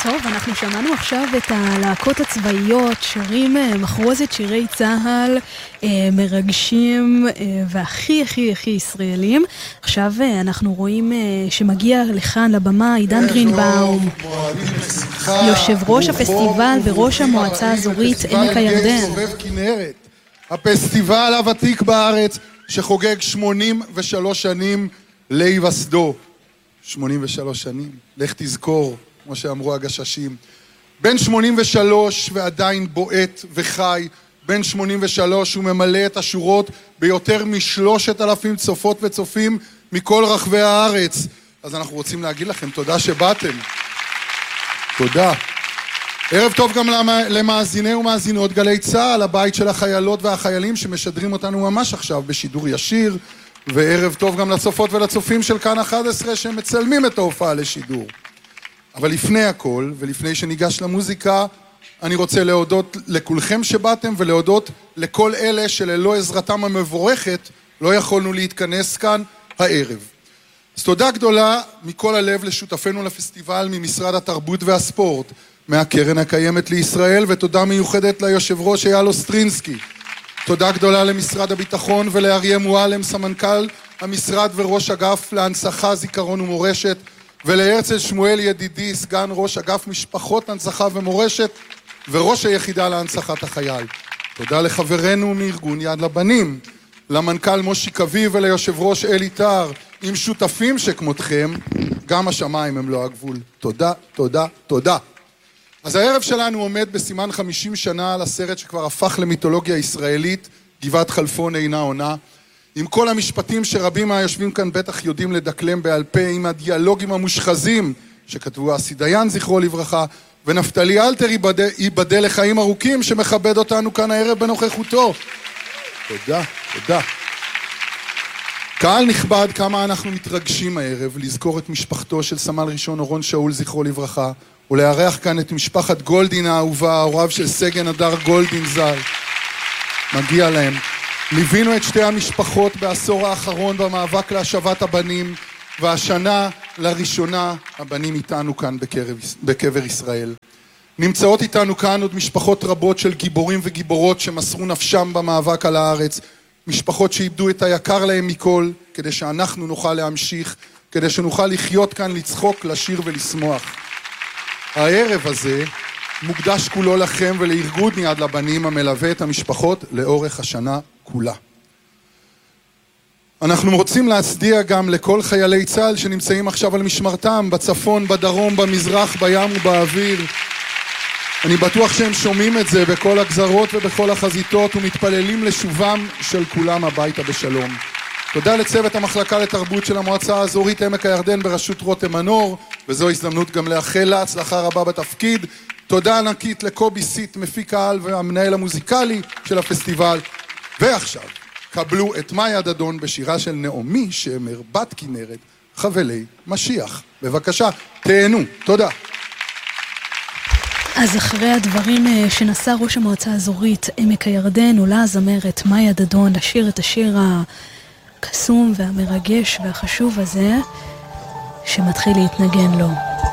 טוב, אנחנו שמענו עכשיו את הלהקות הצבאיות, שרים מחרוזת שירי צהל, מרגשים והכי הכי הכי ישראלים. עכשיו אנחנו רואים שמגיע לכאן לבמה עידן גרינבאום, יושב ראש הפסטיבל וראש המועצה האזורית עמק הירדן. הפסטיבל הוותיק בארץ שחוגג 83 שנים להיווסדו. 83 שנים, לך תזכור, כמו שאמרו הגששים. בן 83 ועדיין בועט וחי, בן 83 הוא ממלא את השורות ביותר מ3,000 צופות וצופים מכל רחבי הארץ. אז אנחנו רוצים להגיד לכם תודה שבאתם. תודה. ערב טוב גם למאזיני ומאזינות גלי צהל, הבית של החיילות והחיילים שמשדרים אותנו ממש עכשיו בשידור ישיר, וערב טוב גם לצופות ולצופים של כאן 11 שמצלמים את ההופעה לשידור. אבל לפני הכל, ולפני שניגש למוזיקה, אני רוצה להודות לכולכם שבאתם, ולהודות לכל אלה שללא עזרתם המבורכת לא יכולנו להתכנס כאן הערב. אז תודה גדולה מכל הלב לשותפינו לפסטיבל ממשרד התרבות והספורט, מהקרן הקיימת לישראל, ותודה מיוחדת ליושב ראש אייל אוסטרינסקי. תודה גדולה למשרד הביטחון ולאריה מועלם, סמנכ"ל המשרד וראש אגף להנצחה, זיכרון ומורשת, ולהרצל שמואל ידידי, סגן ראש אגף משפחות הנצחה ומורשת וראש היחידה להנצחת החייל. תודה לחברנו מארגון יד לבנים, למנכ"ל מושי קווי וליושב ראש אלי טר, עם שותפים שכמותכם, גם השמיים הם לא הגבול. תודה, תודה, תודה. אז הערב שלנו עומד בסימן 50 שנה על הסרט שכבר הפך למיתולוגיה ישראלית, גבעת חלפון אינה עונה, עם כל המשפטים שרבים מהיושבים כאן בטח יודעים לדקלם בעל פה, עם הדיאלוגים המושחזים שכתבו אסי דיין זכרו לברכה, ונפתלי אלתר ייבדל לחיים ארוכים שמכבד אותנו כאן הערב בנוכחותו. תודה, תודה. קהל נכבד, כמה אנחנו מתרגשים הערב לזכור את משפחתו של סמל ראשון אורון שאול זכרו לברכה, ולארח כאן את משפחת גולדין האהובה, הוריו של סגן הדר גולדין ז"ל. מגיע להם. ליווינו את שתי המשפחות בעשור האחרון במאבק להשבת הבנים, והשנה לראשונה הבנים איתנו כאן בקבר ישראל. נמצאות איתנו כאן עוד משפחות רבות של גיבורים וגיבורות שמסרו נפשם במאבק על הארץ, משפחות שאיבדו את היקר להם מכל, כדי שאנחנו נוכל להמשיך, כדי שנוכל לחיות כאן, לצחוק, לשיר ולשמוח. הערב הזה מוקדש כולו לכם ולארגון יד לבנים המלווה את המשפחות לאורך השנה כולה. אנחנו רוצים להצדיע גם לכל חיילי צה"ל שנמצאים עכשיו על משמרתם, בצפון, בדרום, במזרח, בים ובאוויר. אני בטוח שהם שומעים את זה בכל הגזרות ובכל החזיתות ומתפללים לשובם של כולם הביתה בשלום. תודה לצוות המחלקה לתרבות של המועצה האזורית עמק הירדן בראשות רותם מנור, וזו הזדמנות גם לאחל לה הצלחה רבה בתפקיד. תודה ענקית לקובי סיט, מפיק העל והמנהל המוזיקלי של הפסטיבל. ועכשיו, קבלו את מאיה דדון בשירה של נעמי שמר, בת כנרת, חבלי משיח. בבקשה, תהנו. תודה. אז אחרי הדברים שנשא ראש המועצה האזורית עמק הירדן, עולה הזמרת מאיה דדון לשיר את השיר הקסום והמרגש והחשוב הזה, שמתחיל להתנגן לו.